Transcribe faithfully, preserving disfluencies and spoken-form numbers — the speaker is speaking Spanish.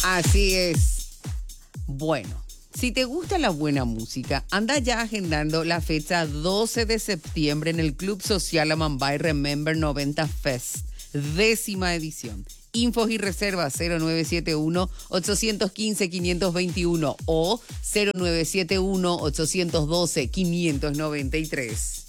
Así es. Bueno, si te gusta la buena música, anda ya agendando la fecha doce de septiembre en el Club Social Amambay Remember noventa Fest, décima edición. Infos y reservas cero nueve siete uno, ocho uno cinco, cinco dos uno o cero nueve siete uno, ocho uno dos, cinco nueve tres.